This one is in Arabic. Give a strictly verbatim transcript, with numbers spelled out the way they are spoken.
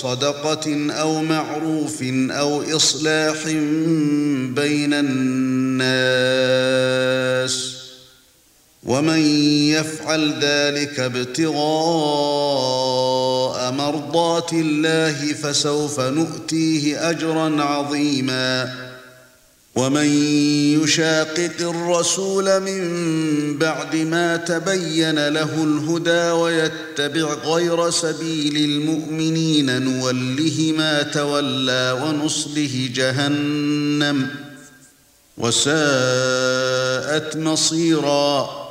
صدقة أو معروف أو إصلاح بين الناس ومن يفعل ذلك ابتغاء مرضات الله فسوف نؤتيه أجرا عظيما ومن يشاقق الرسول من بعد ما تبين له الهدى ويتبع غير سبيل المؤمنين نوله ما تولى ونصله جهنم وساءت مصيرا